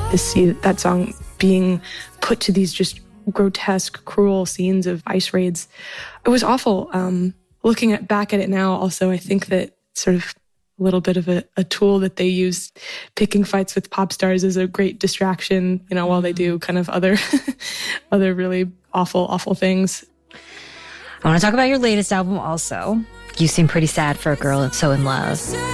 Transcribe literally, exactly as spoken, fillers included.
To see that song being put to these just grotesque, cruel scenes of ICE raids, it was awful. Um, looking at, back at it now, also, I think that sort of a little bit of a, a tool that they use, picking fights with pop stars is a great distraction, you know, while they do kind of other, other really awful, awful things. I want to talk about your latest album also. You seem pretty sad for a girl so in love.